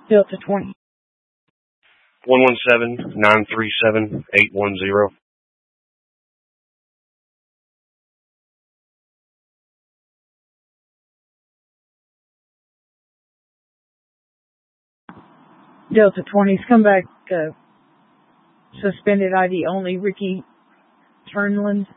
Delta 20. 117-937-810. Delta 20's come back, suspended ID only, Ricky Turnland.